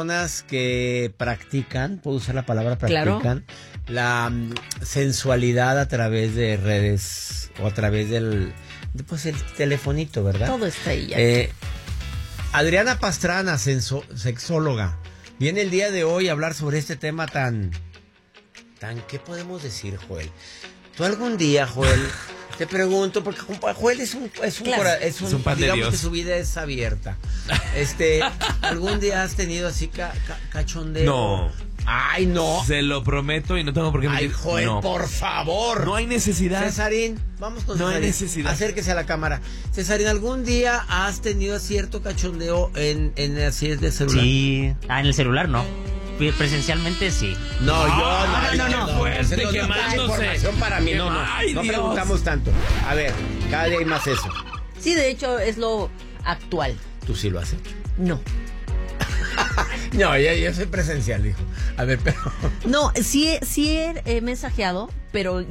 Personas que practican, puedo usar la palabra practican, la sensualidad a través de redes o a través del telefonito, ¿verdad? Todo está ahí ya. Adriana Pastrana, sexóloga, viene el día de hoy a hablar sobre este tema tan, ¿qué podemos decir, Joel? Tú algún día, Joel, te pregunto, porque Joel es un pan de digamos Dios. Que su vida es abierta. ¿Algún día has tenido así cachondeo? No. Ay, no. Se lo prometo y no tengo por qué mentir. Ay, Joel, no. por favor. No hay necesidad. Cesarín, vamos con No Cesarín. hay necesidad. Acérquese a la cámara. Cesarín, ¿algún día has tenido cierto cachondeo en así de celular? Sí. En el celular no. Presencialmente sí. No, no. Fuerte, No, quemándose. información para mí. No Dios. preguntamos tanto. A ver, cada día hay más eso. Sí, de hecho es lo actual. ¿Tú sí lo has hecho? No. No, yo soy presencial, dijo. A ver, pero... No, sí he mensajeado, pero